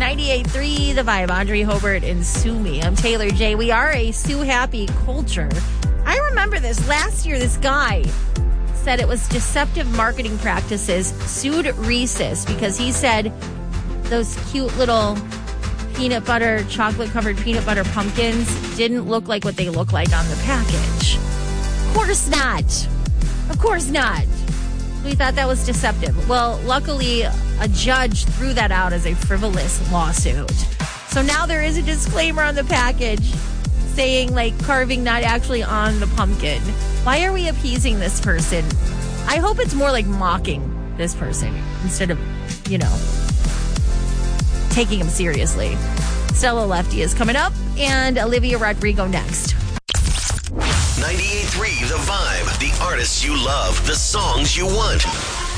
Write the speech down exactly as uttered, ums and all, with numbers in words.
ninety-eight point three The Vibe. Andre Hobart and Sue Me. I'm Taylor J. We are a Sue Happy culture. I remember this. Last year, this guy said it was deceptive marketing practices, sued Reese's because he said those cute little peanut butter, chocolate-covered peanut butter pumpkins didn't look like what they look like on the package. Of course not. Of course not. We thought that was deceptive. Well, luckily, a judge threw that out as a frivolous lawsuit. So now there is a disclaimer on the package saying, like, carving not actually on the pumpkin. Why are we appeasing this person? I hope it's more like mocking this person instead of, you know, taking him seriously. Stella Lefty is coming up, and Olivia Rodrigo next. ninety-eight point three The Vibe. The artists you love. The songs you want.